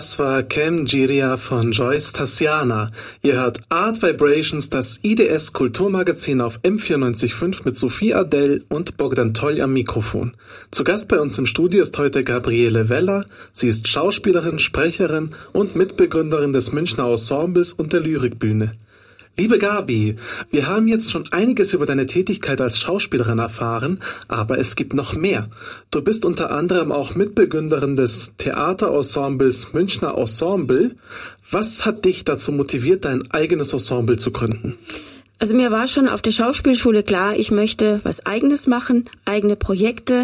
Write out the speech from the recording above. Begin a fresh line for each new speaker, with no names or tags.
Das war Cam Giria von Joyce Tassiana. Ihr hört Art Vibrations, das IDS Kulturmagazin auf M94.5 mit Sophie Adell und Bogdan Toll am Mikrofon. Zu Gast bei uns im Studio ist heute Gabriele Weller. Sie ist Schauspielerin, Sprecherin und Mitbegründerin des Münchner Ensembles und der Lyrikbühne. Liebe Gabi, wir haben jetzt schon einiges über deine Tätigkeit als Schauspielerin erfahren, aber es gibt noch mehr. Du bist unter anderem auch Mitbegründerin des Theaterensembles Münchner Ensemble. Was hat dich dazu motiviert, dein eigenes Ensemble zu gründen?
Also mir war schon auf der Schauspielschule klar, ich möchte was Eigenes machen, eigene Projekte.